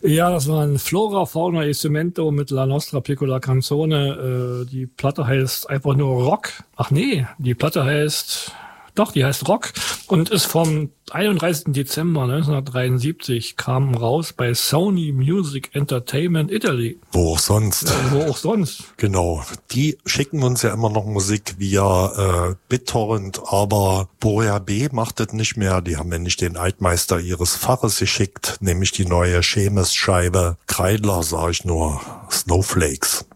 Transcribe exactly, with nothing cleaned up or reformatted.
Ja, das war ein Flora, Fauna e Cemento mit La Nostra Piccola Canzone. Äh, die Platte heißt einfach nur Rock. Ach nee, die Platte heißt... Doch, die heißt Rock und ist vom einunddreißigsten Dezember neunzehnhundertdreiundsiebzig, kam raus bei Sony Music Entertainment Italy. Wo auch sonst. Ja, wo auch sonst. Genau. Die schicken uns ja immer noch Musik via äh, BitTorrent, aber Borea B macht das nicht mehr. Die haben ja nicht den Altmeister ihres Faches geschickt, nämlich die neue Schemes-Scheibe. Kreidler, sag ich nur, Snowflakes.